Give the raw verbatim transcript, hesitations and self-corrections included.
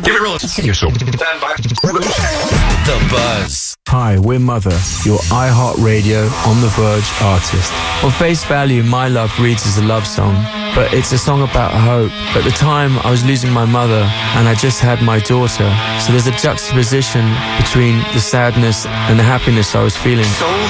Give it a roll. Stand by. The Buzz. Hi, we're Mother, your iHeartRadio On The Verge artist. On face value, My Love reads as a love song, but it's a song about hope. At the time, I was losing my mother, and I just had my daughter. So there's a juxtaposition between the sadness and the happiness I was feeling. So